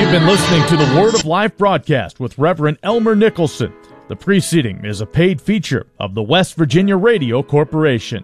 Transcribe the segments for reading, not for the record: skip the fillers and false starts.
You've been listening to the Word of Life broadcast with Reverend Elmer Nicholson. The preceding is a paid feature of the West Virginia Radio Corporation.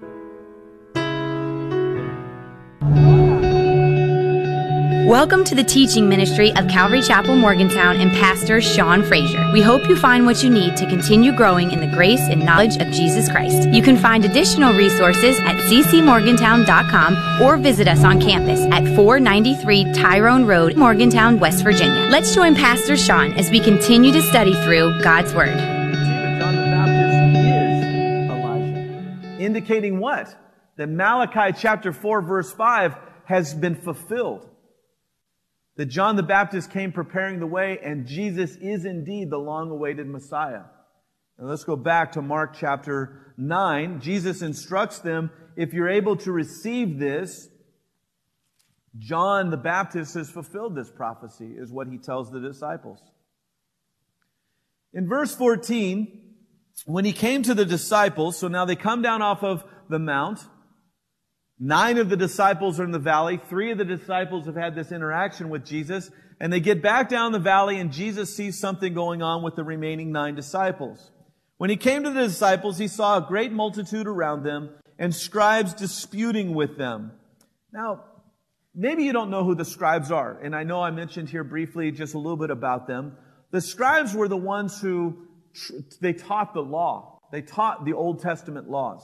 Welcome to the teaching ministry of Calvary Chapel Morgantown and Pastor Sean Frazier. We hope you find what you need to continue growing in the grace and knowledge of Jesus Christ. You can find additional resources at ccmorgantown.com or visit us on campus at 493 Tyrone Road, Morgantown, West Virginia. Let's join Pastor Sean as we continue to study through God's Word. John the Baptist is Elijah, indicating what? That Malachi chapter 4 verse 5 has been fulfilled. That John the Baptist came preparing the way, and Jesus is indeed the long-awaited Messiah. Now let's go back to Mark chapter 9. Jesus instructs them, if you're able to receive this, John the Baptist has fulfilled this prophecy, is what he tells the disciples. In verse 14, when he came to the disciples, so now they come down off of the mount. 9 of the disciples are in the valley. 3 of the disciples have had this interaction with Jesus. And they get back down the valley, and Jesus sees something going on with the remaining 9 disciples. When he came to the disciples, he saw a great multitude around them and scribes disputing with them. Now, maybe you don't know who the scribes are. And I know I mentioned here briefly just a little bit about them. The scribes were the ones who, they taught the law. They taught the Old Testament laws.